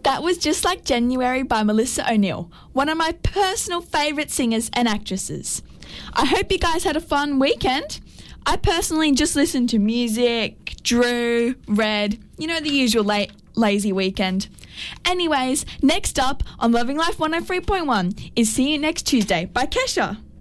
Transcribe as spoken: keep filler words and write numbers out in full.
That was Just Like January by Melissa O'Neill, one of my personal favourite singers and actresses. I hope you guys had a fun weekend. I personally just listened to music, drew, read, you know, the usual la- lazy weekend. Anyways, next up on Loving Life one oh three point one is See You Next Tuesday by Kesha.